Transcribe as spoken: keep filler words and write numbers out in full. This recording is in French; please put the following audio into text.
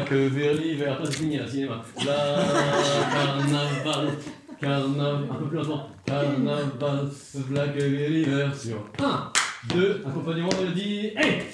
que vers l'hiver, toi c'est fini là, cinéma. La carnaval, carnaval, un peu plus lentement. Carnaval, v'là que vers l'hiver sur un, deux, accompagnement, on le dit, hey!